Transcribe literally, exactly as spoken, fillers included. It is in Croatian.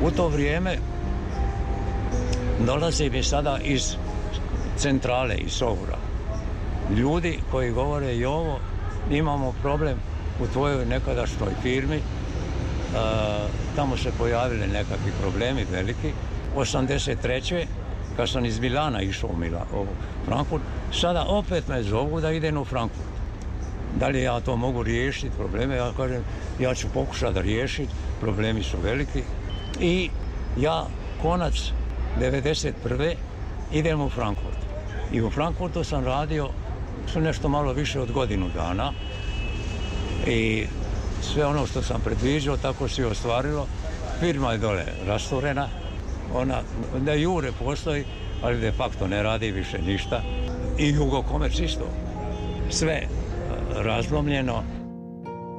U to vrijeme dolazi mi sada iz centrale, iz Soura, ljudi koji govore: Jovo, imamo problem u tvojoj nekadašnjoj firmi, e, tamo se pojavili nekakvi problemi veliki. osamdeset treće kad sam iz Milana išao u, Mila, u Frankfurt, sada opet me zovu da idem u Frankfurt. Da li ja to mogu riješiti probleme? Ja kažem, ja ću pokušati da riješiti, problemi su veliki. I ja konac devedeset prve idem u Frankfurt. I u Frankfurtu sam radio su nešto malo više od godinu dana. I sve ono što sam predviđao, tako se i ostvarilo. Firma je dole rasturena. Ona da jure postoji, ali de facto ne radi više ništa. I Jugokomerc isto. Sve razlomljeno.